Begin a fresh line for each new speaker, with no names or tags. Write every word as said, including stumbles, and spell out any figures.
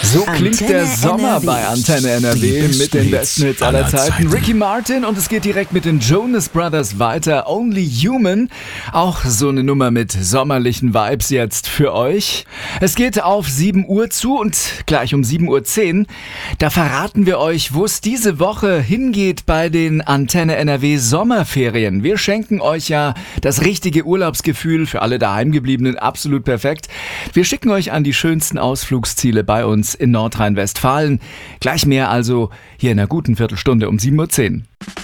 So klingt
Antenne
der Sommer
N R W.
bei Antenne N R W
Die besten
mit den
Hits
besten Hits aller
aller
Zeiten.
Zeiten.
Ricky Martin und es geht direkt mit den Jonas Brothers weiter. Only Human. Auch so eine Nummer mit sommerlichen Vibes jetzt für euch. Es geht auf sieben Uhr zu und gleich um sieben Uhr zehn. Da verraten wir euch, wo es diese Woche hingeht bei den Antenne N R W Sommerferien. Wir schenken euch ja das richtige Urlaubsgefühl für alle Daheimgebliebenen. Absolut perfekt. Wir schicken euch an die schönsten Ausflugsziele bei uns in Nordrhein-Westfalen. Gleich mehr also hier in einer guten Viertelstunde um sieben Uhr zehn.